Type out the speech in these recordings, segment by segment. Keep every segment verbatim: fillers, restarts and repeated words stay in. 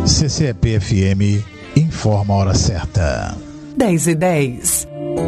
C C P F M informa a hora certa. dez e dez.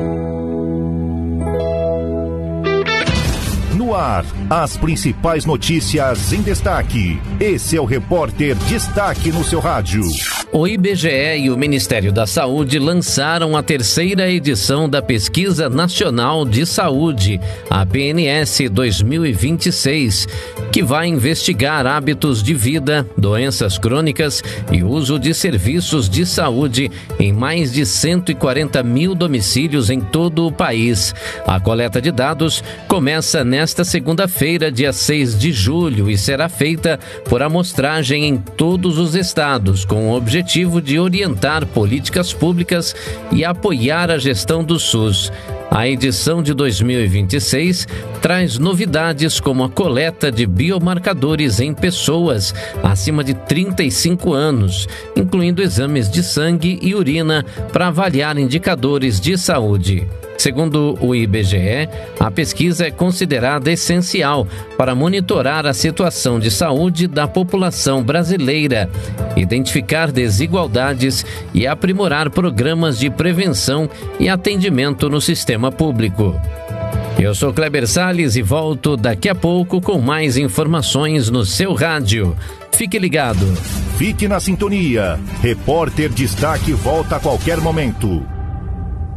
No ar, as principais notícias em destaque. Esse é o Repórter Destaque no seu rádio. O I B G E e o Ministério da Saúde lançaram a terceira edição da Pesquisa Nacional de Saúde, a P N S dois mil e vinte e seis, que vai investigar hábitos de vida, doenças crônicas e uso de serviços de saúde em mais de cento e quarenta mil domicílios em todo o país. A coleta de dados começa nesta segunda-feira, dia seis de julho, e será feita por amostragem em todos os estados, com o objetivo de orientar políticas públicas e apoiar a gestão do SUS. A edição de dois mil e vinte e seis traz novidades como a coleta de biomarcadores em pessoas acima de trinta e cinco anos, incluindo exames de sangue e urina para avaliar indicadores de saúde. Segundo o I B G E, a pesquisa é considerada essencial para monitorar a situação de saúde da população brasileira, identificar desigualdades e aprimorar programas de prevenção e atendimento no sistema público. Eu sou Kleber Salles e volto daqui a pouco com mais informações no seu rádio. Fique ligado. Fique na sintonia. Repórter Destaque volta a qualquer momento.